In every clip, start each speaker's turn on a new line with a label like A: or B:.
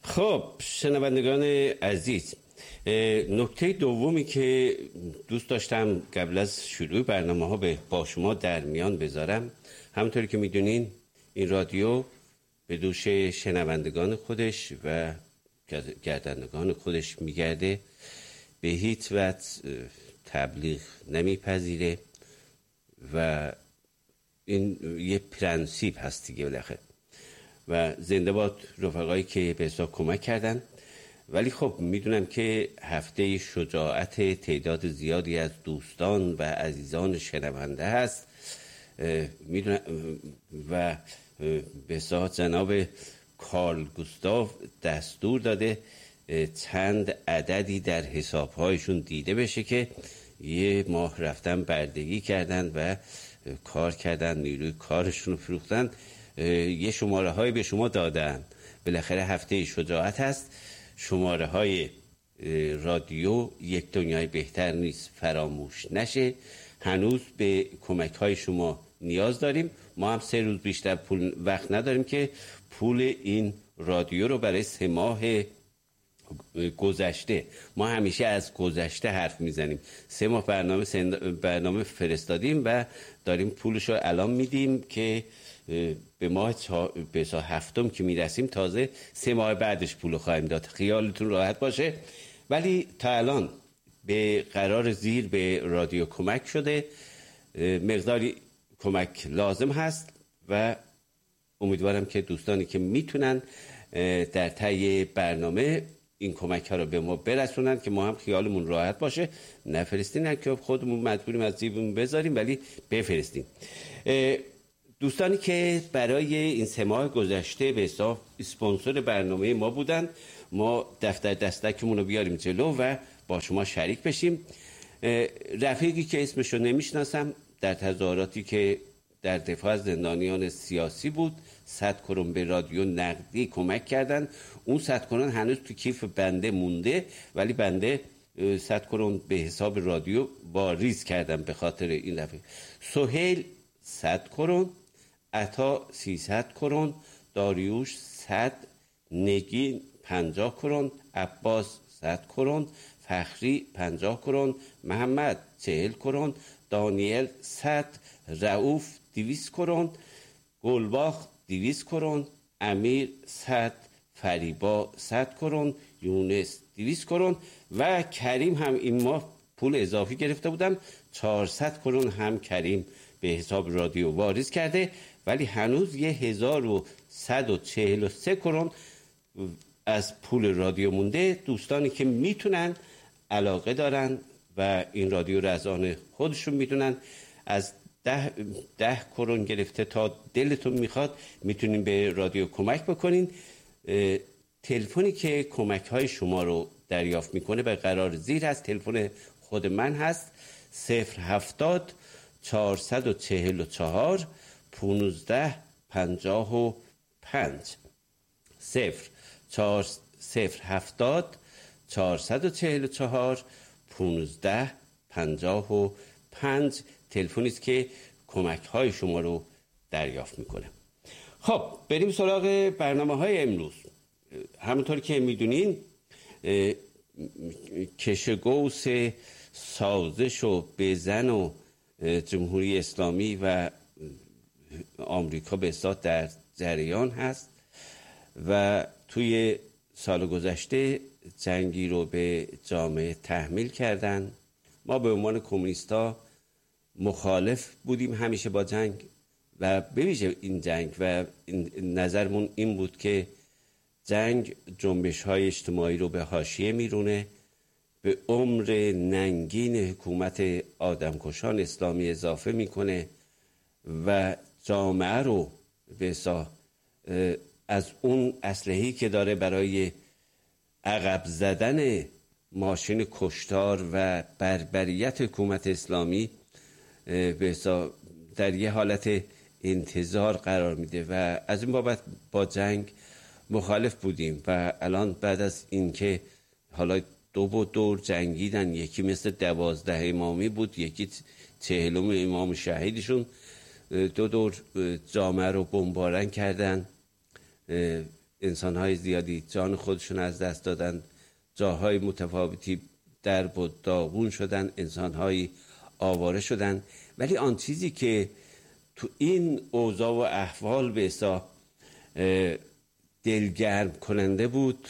A: خب شنوندگان عزیز، نکته دومی که دوست داشتم قبل از شروع برنامه ها با شما در میان بذارم، همونطوری که میدونین این رادیو به دوش شنوندگان خودش و گردندگان خودش میگرده، به هیچ وجه تبلیغ نمیپذیره و این یه پرنسیپ هست دیگه بالاخره. و زنده باد رفقایی که به حساب کمک کردن. ولی خب میدونم که هفته شجاعت تعداد زیادی از دوستان و عزیزان شنونده هست، میدونم و به حساب جناب کارل گوستاو دستور داده چند عددی در حسابهایشون دیده بشه که یه ماه رفتن بردگی کردن و کار کردن، نیروی کارشون رو فروختن، یه شماره های به شما دادن. بالاخره هفته شجاعت هست، شماره های رادیو یک دنیای بهتر نیست فراموش نشه. هنوز به کمک های شما نیاز داریم. ما هم 3 روز بیشتر وقت نداریم که پول این رادیو رو برای 3 ماه گذشته، ما همیشه از گذشته حرف میزنیم، 3 ماه برنامه فرستادیم و داریم پولش رو الان میدیم که به ماه به هفتم که میرسیم تازه 3 ماه بعدش پول خواهیم داد. خیالتون راحت باشه. ولی تا الان به قرار زیر به رادیو کمک شده، مقداری کمک لازم هست و امیدوارم که دوستانی که میتونن در طی برنامه این کمک ها رو به ما برسونن که ما هم خیالمون راحت باشه. نفرستین که خودمون مجبوریم از جیبمون بذاریم، ولی بفرستین. دوستانی که برای این 3 ماه گذشته به حساب اسپانسر برنامه ما بودن، ما دفتر دستکمون رو بیاریم جلو و با شما شریک بشیم. رفیقی که اسمشو نمیشناسم در تظاهراتی که در دفاع از زندانیان سیاسی بود 100 کرون به رادیو نقدی کمک کردن. اون 100 کرون هنوز تو کیف بنده مونده، ولی بنده 100 کرون به حساب رادیو واریز کردم به خاطر این رفیق. سهیل 100 کرون، عطا 300 کرون، داریوش 100، نگین 50 کرون، عباس 100 کرون، فخری 50 کرون، محمد 40 کرون، دانیل 100، رؤوف 200 کرون، گلباخ 200 کرون، امیر 100، فریبا 100 کرون، یونس 200 کرون و کریم هم این ماه پول اضافی گرفته بودم 400 کرون هم کریم به حساب رادیو واریز کرده. ولی هنوز 1143 کرون از پول رادیو مونده. دوستانی که میتونن، علاقه دارن و این رادیو رو از آن خودشون میدونن، از 10 کرون گرفته تا دلتون میخواد میتونین به رادیو کمک بکنین. تلفنی که کمک های شما رو دریافت میکنه به قرار زیر هست. تلفن خود من هست 070 444 1555 070 444 1555 تلفنی است که کمک های شما رو دریافت میکنه. خب بریم سراغ برنامه های امروز. همونطور که میدونین کشگوس سازش و بزن و جمهوری اسلامی و آمریکا به اصطلاح در جریان هست و توی سال گذشته جنگی رو به جامعه تحمیل کردن. ما به عنوان کمونیستا مخالف بودیم همیشه با جنگ و به ویژه این جنگ و نظرمون این بود که جنگ جنبش‌های اجتماعی رو به حاشیه میرونه، به عمر ننگین حکومت آدمکشان اسلامی اضافه میکنه و جامعه رو به از اون اسلحه‌ای که داره برای عقب زدن ماشین کشتار و بربریت حکومت اسلامی به در یه حالت انتظار قرار میده و از این بابت با جنگ مخالف بودیم. و الان بعد از اینکه حالا 2 دور جنگیدن، یکی مثل 12 امامی بود، یکی 40 امام شهیدشون، 2 دور جامعه رو بمباران کردن، انسان‌های زیادی جان خودشون از دست دادن، جاهای متفاوتی در و داغون شدن، انسان‌های آواره شدن. ولی آن چیزی که تو این اوضاع و احوال به حساب دلگرم کننده بود،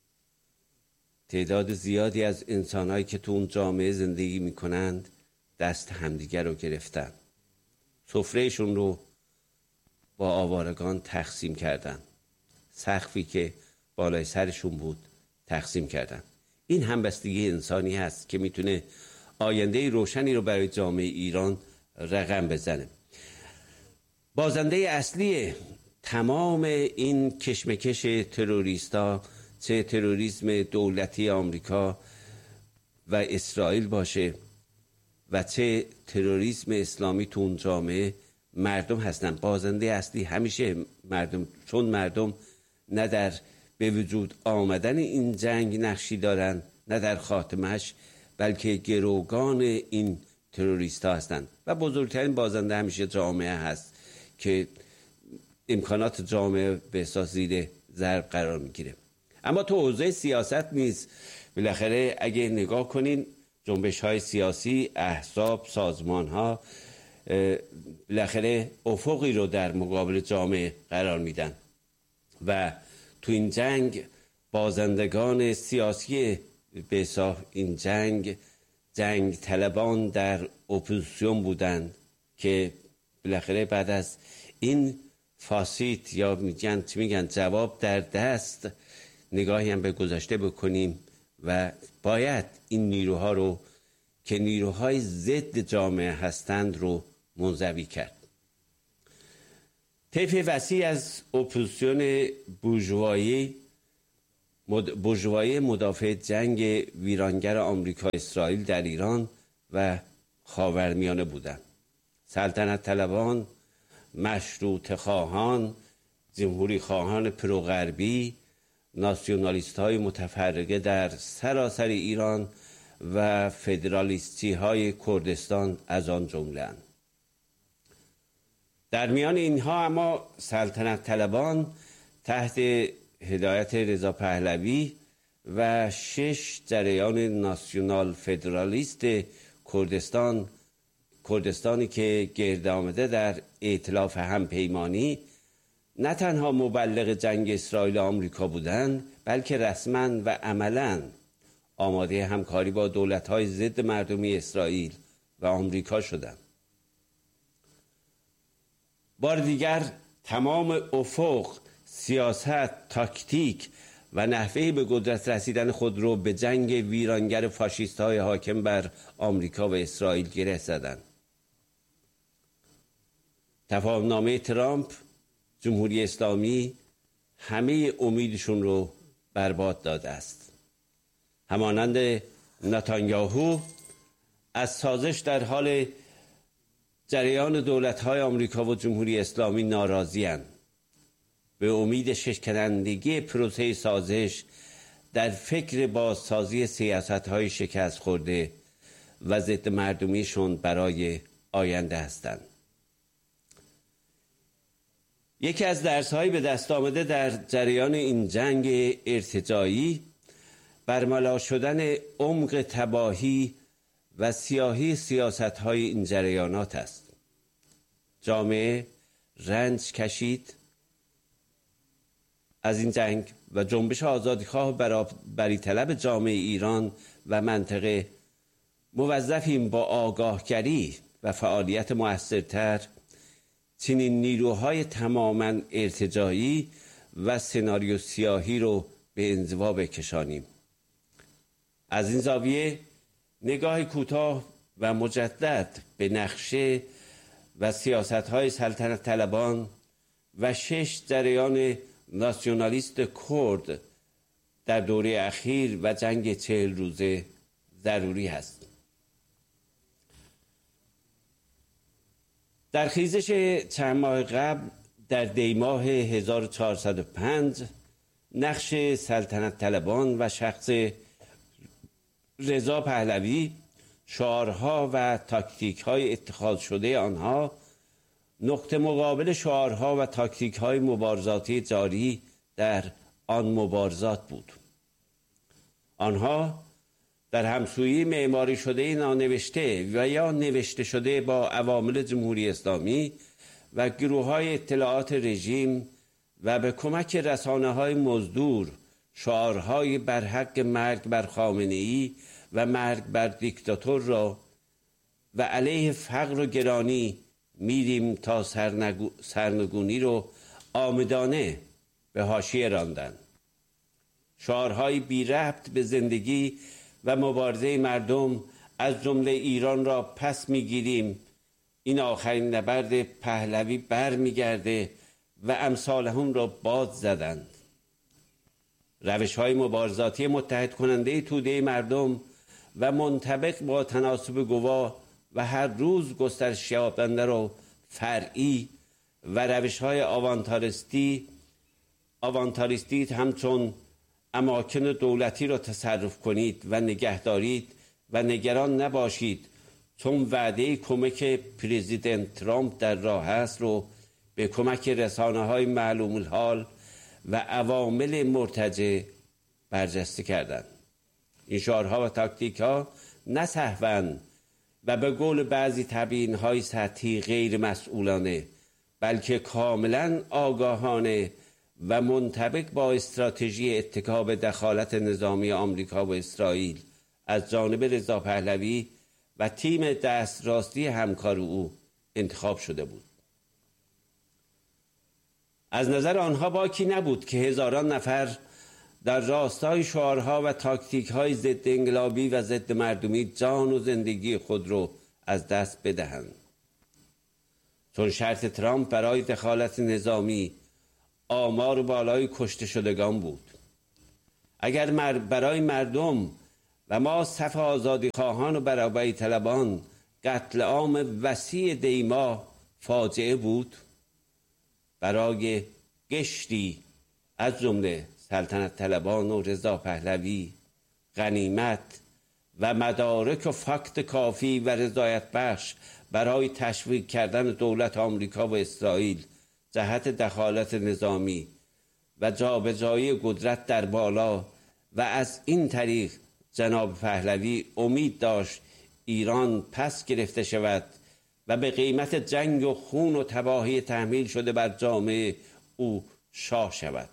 A: تعداد زیادی از انسان‌هایی که تو اون جامعه زندگی می‌کنند دست همدیگر رو گرفتن، سفرهشون رو با آوارگان تقسیم کردن، سقفی که بالای سرشون بود تقسیم کردن. این همبستگی انسانی هست که میتونه آینده روشنی رو برای جامعه ایران رقم بزنه. بازنده اصلی تمام این کشمکش تروریستا، چه تروریسم دولتی آمریکا و اسرائیل باشه و چه تروریسم اسلامی تو اون جامعه، مردم هستن. بازنده اصلی همیشه مردم، چون مردم نه در به وجود آمدن این جنگ نقشی دارن نه در خاتمش، بلکه گروگان این تروریست ها هستن و بزرگترین بازنده همیشه جامعه هست که امکانات جامعه به اساس زیر ضرب قرار میگیره. اما تو حوزه سیاست نیز بالاخره اگه نگاه کنین جنبش های سیاسی، احزاب، سازمان ها بالاخره افقی رو در مقابل جامعه قرار میدن و تو این جنگ بازندگان سیاسی به حساب این جنگ طلبان در اپوزیسیون بودند که بالاخره بعد از این فاسیت یا میگن جواب در دست نگاهی هم به گذشته بکنیم و باید این نیروها رو که نیروهای ضد جامعه هستند رو منزوی کرد. طیف وسیع از اپوزیسیون بورژوایی مدافع جنگ ویرانگر آمریکا اسرائیل در ایران و خاورمیانه بودند. سلطنت طلبان، مشروطه خواهان، جمهوری خواهان پروغربی، ناسیونالیست های متفرقه در سراسر ایران و فدرالیستی های کردستان از آن جمله اند. در میان اینها اما سلطنت طلبان تحت هدایت رضا پهلوی و 6 جریان ناسیونال فدرالیست کردستانی که گرد آمده در ائتلاف همپیمانی نه تنها مبلغ جنگ اسرائیل و آمریکا بودند، بلکه رسما و عملا آماده همکاری با دولت‌های ضد مردمی اسرائیل و آمریکا شدند. بار دیگر تمام افق، سیاست، تاکتیک و نحوه به قدرت رسیدن خود رو به جنگ ویرانگر فاشیست‌های حاکم بر آمریکا و اسرائیل گره زدند. تفاهم‌نامه ترامپ، جمهوری اسلامی همه امیدشون رو برباد داده است. همانند نتانیاهو از سازش در حال جریان دولت‌های آمریکا و جمهوری اسلامی ناراضی‌اند. به امید شکنندگی پروسه سازش در فکر بازسازی سیاست‌های شکست خورده و ضد مردمیشون برای آینده هستند. یکی از درس‌های به دست آمده در جریان این جنگ ارتجاعی برملا شدن عمق تباهی و سیاهی سیاست‌های این جریانات است. جامعه رنج کشید از این جنگ و جنبش آزادیخواه و برابری طلب جامعه ایران و منطقه موظفیم با آگاهگری و فعالیت مؤثرتر چنین نیروهای تماماً ارتجاعی و سناریو سیاهی رو به انزوا بکشانیم. از این زاویه نگاه کوتاه و مجدد به نقشه و سیاست‌های سلطنت طلبان و 6 جریان ناسیونالیست کرد در دوره اخیر و جنگ 40 روزه ضروری است. در خیزش چند ماه قبل در دیماه 1405 نقش سلطنت طلبان و شخص رضا پهلوی، شعارها و تاکتیک‌های اتخاذ شده آنها نقطه مقابل شعارها و تاکتیک‌های مبارزاتی جاری در آن مبارزات بود. آنها در همسویی معماری شده نانوشته و یا نوشته شده با عوامل جمهوری اسلامی و گروه‌های اطلاعات رژیم و به کمک رسانه‌های مزدور شعارهای بر حق مرگ بر خامنه‌ای و مرگ بر دیکتاتور را و علیه فقر و گرانی میریم تا سرنگونی رو آمدانه به حاشیه راندند. شعارهای بی ربط به زندگی و مبارزه مردم از جمله ایران را پس میگیریم، این آخرین نبرد پهلوی بر میگرده و امثال هم را باد زدند. روش‌های مبارزاتی متحد کننده توده مردم و منطبق با تناسب گواه و هر روز گسترش یابنده را فرعی و روش‌های آوانتاریستی همچون اماکن دولتی را تصرف کنید و نگه دارید و نگران نباشید چون وعده کمک پرزیدنت ترامپ در راه است رو به کمک رسانه‌های معلوم الحال و عوامل مرتجع برجسته کردند. این شعارها و تاکتیک‌ها نه سهواً و به قول بعضی تبیین‌های سطحی غیر مسئولانه، بلکه کاملاً آگاهانه و منطبق با استراتژی اتکا به دخالت نظامی آمریکا و اسرائیل از جانب رضا پهلوی و تیم دستراستی همکار او انتخاب شده بود. از نظر آنها باکی نبود که هزاران نفر در راستای شعارها و تاکتیک‌های ضد انقلابی و ضد مردمی جان و زندگی خود را از دست بدهند. چون شرط ترامپ برای دخالت نظامی آمار بالای کشته شدگان بود. اگر برای مردم و ما صف آزادی خواهان و برابری طلبان قتل عام وسیع دیما فاجعه بود، برای قشری از جمله سلطنت طلبان و رضا پهلوی غنیمت و مدارک و فاکت کافی و رضایت بخش برای تشویق کردن دولت آمریکا و اسرائیل جهت دخالت نظامی و جابجایی قدرت در بالا و از این طریق جناب پهلوی امید داشت ایران پس گرفته شود و به قیمت جنگ و خون و تباهی تحمیل شده بر جامعه او شاه شود.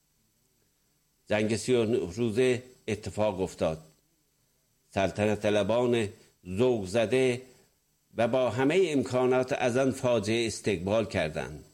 A: جنگ 39 روزه اتفاق افتاد. سلطنت طلبان ذوق زده و با همه امکانات از آن فاجعه استقبال کردند.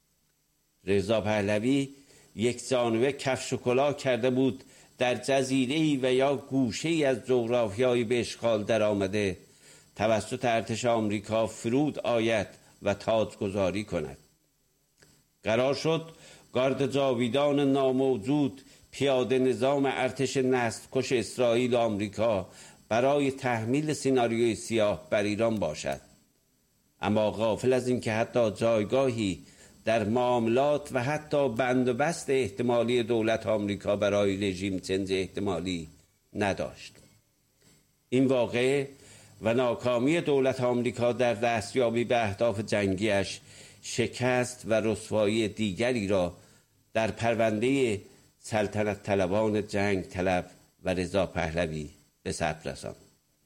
A: رضا پهلوی یک جانبه کفش و کلاه کرده بود در جزیره‌ای و یا گوشه‌ای از جغرافیای به اشغال در آمده توسط ارتش آمریکا فرود آید و تاجگذاری کند. قرار شد گارد جاویدان ناموجود پیاده نظام ارتش نسل‌کش اسرائیل و آمریکا برای تحمیل سیناریوی سیاه بر ایران باشد، اما غافل از این که حتی جایگاهی در معاملات و حتی بند و بست احتمالی دولت آمریکا برای رژیم چنج احتمالی نداشت. این واقعه و ناکامی دولت آمریکا در دستیابی به اهداف جنگیش شکست و رسوایی دیگری را در پرونده سلطنت طلبان جنگ طلب و رضا پهلوی به ثبت رساند.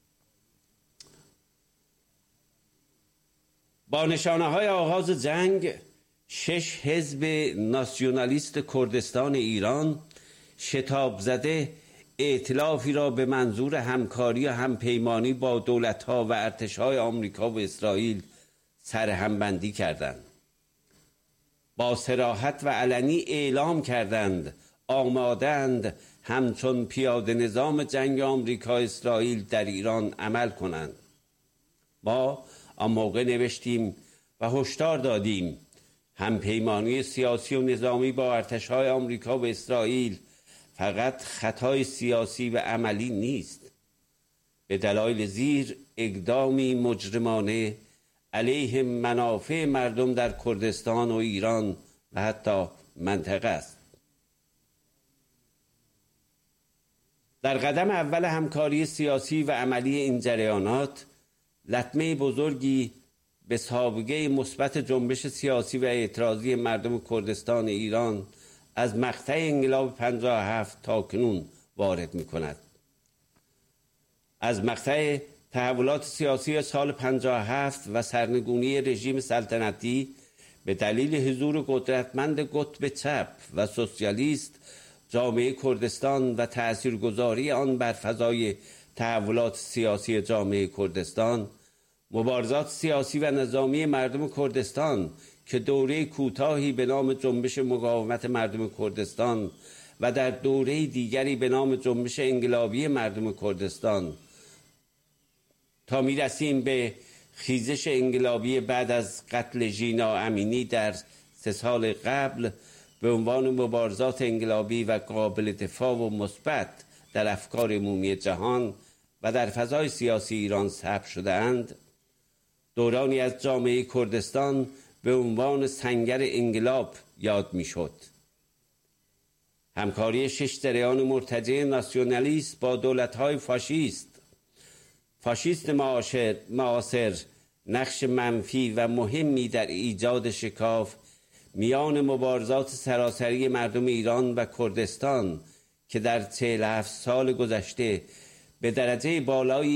A: با نشانه‌های آغاز جنگ 6 حزب ناسیونالیست کردستان ایران شتاب زده ائتلافی را به منظور همکاری و همپیمانی با دولت‌ها و ارتش‌های آمریکا و اسرائیل سرهمبندی کردند. با صراحت و علنی اعلام کردند آمادند همچون پیاده نظام جنگ آمریکا اسرائیل در ایران عمل کنند. ما آن موقع نوشتیم و هشدار دادیم همپیمانی سیاسی و نظامی با ارتش‌های آمریکا و اسرائیل فقط خطای سیاسی و عملی نیست. به دلایل زیر اقدامی مجرمانه علیه منافع مردم در کردستان و ایران و حتی منطقه است. در قدم اول همکاری سیاسی و عملی این جریانات لطمه بزرگی به سابقه مثبت جنبش سیاسی و اعتراضی مردم کردستان ایران از مقطع انقلاب 57 تا کنون وارد می کند. از مقطع تحولات سیاسی سال 57 و سرنگونی رژیم سلطنتی به دلیل حضور قدرتمند قطب چپ و سوسیالیست جامعه کردستان و تأثیرگذاری آن بر فضای تحولات سیاسی جامعه کردستان، مبارزات سیاسی و نظامی مردم کردستان که دوره کوتاهی به نام جنبش مقاومت مردم کردستان و در دوره دیگری به نام جنبش انقلابی مردم کردستان تا می رسیم به خیزش انقلابی بعد از قتل ژینا امینی در 3 سال قبل به عنوان مبارزات انقلابی و قابل دفاع و مثبت در افکار عمومی جهان و در فضای سیاسی ایران ثبت شده اند، دورانی از جامعه کردستان به عنوان سنگر انقلاب یاد می شد. همکاری 6 جریان مرتجع ناسیونالیست با دولت‌های فاشیست معاصر نقش منفی و مهمی در ایجاد شکاف میان مبارزات سراسری مردم ایران و کردستان که در 47 سال گذشته به درجه بالایی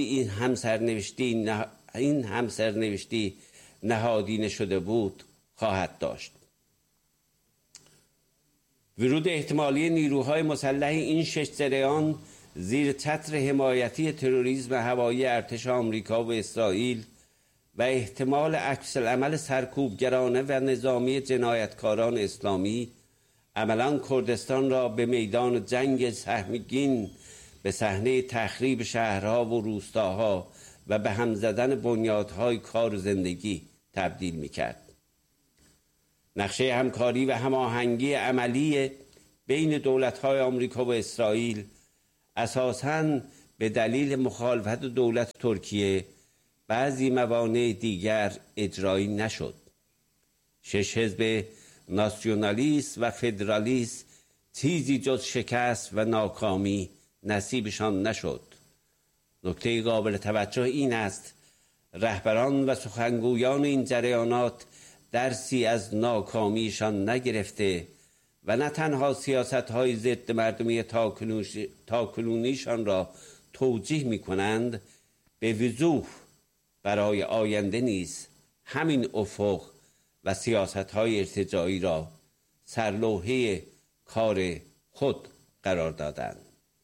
A: این همسرنوشتی نهادینه شده بود خواهد داشت. ورود احتمالی نیروهای مسلح این 6 جریان زیر چتر حمایتی تروریسم هوایی ارتش آمریکا و اسرائیل و احتمال عکس العمل سرکوبگرانه و نظامی جنایتکاران اسلامی عملاً کردستان را به میدان جنگ سهمگین، به صحنه تخریب شهرها و روستاها و به هم زدن بنیادهای کار و زندگی تبدیل می‌کرد. نقشه همکاری و هماهنگی عملی بین دولت‌های آمریکا و اسرائیل اساساً به دلیل مخالفت دولت ترکیه بعضی موانع دیگر اجرایی نشد. 6 حزب ناسیونالیست و فدرالیست چیزی جز شکست و ناکامی نصیبشان نشد. نکته قابل توجه این است رهبران و سخنگویان این جریانات درسی از ناکامیشان نگرفته و نه تنها سیاست‌های ضد مردمی تاکنونیشان را توجیه می‌کنند، به وضوح برای آینده نیز همین افق و سیاست‌های ارتجاعی را سرلوحه کار خود قرار دادند.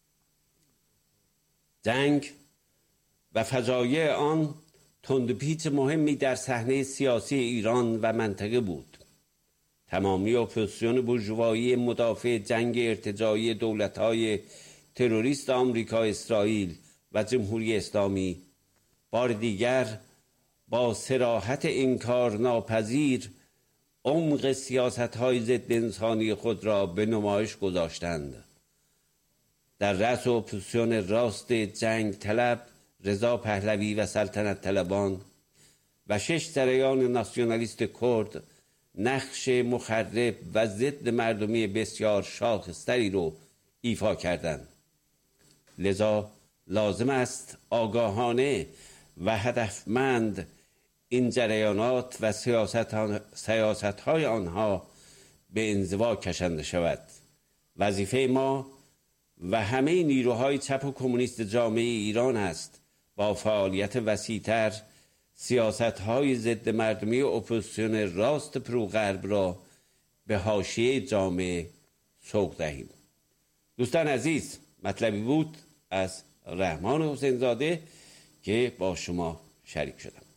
A: جنگ و فجایع آن تندپیچ مهمی در صحنه سیاسی ایران و منطقه بود. تمامی اپوزیسیون بورژوایی مدافع جنگ ارتجاعی دولت‌های تروریست آمریکا، اسرائیل و جمهوری اسلامی بار دیگر با صراحت انکار ناپذیر عمق سیاست‌های ضد انسانی خود را به نمایش گذاشتند. در رأس اپوزیسیون راست جنگ طلب رضا پهلوی و سلطنت طلبان و 6 جریان ناسیونالیست کرد نقش مخرب و ضد مردمی بسیار شاخص‌تری رو ایفا کردند. لذا لازم است آگاهانه و هدفمند این جریانات و سیاست‌های آنها به انزوا کشانده شود. وظیفه ما و همه نیروهای چپ و کمونیست جامعه ایران است با فعالیت وسیع‌تر سیاست‌های ضد مردمی اپوزیسیون راست پروغرب را به حاشیه جامعه سوق دهیم. دوستان عزیز، مطلبی بود از رحمان حسین زاده که با شما شریک شدم.